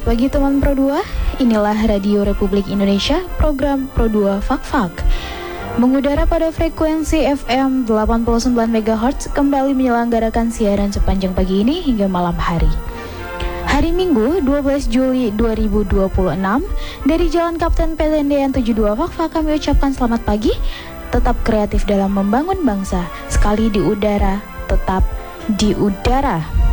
pagi teman Pro 2, inilah Radio Republik Indonesia, program Pro 2 Fak-Fak. Mengudara pada frekuensi FM 89 MHz kembali menyelenggarakan siaran sepanjang pagi ini hingga malam hari. Hari Minggu 12 Juli 2026 dari Jalan Kapten Petendean 72 Fak-Fak kami ucapkan selamat pagi. Tetap kreatif dalam membangun bangsa, sekali di udara, tetap di udara.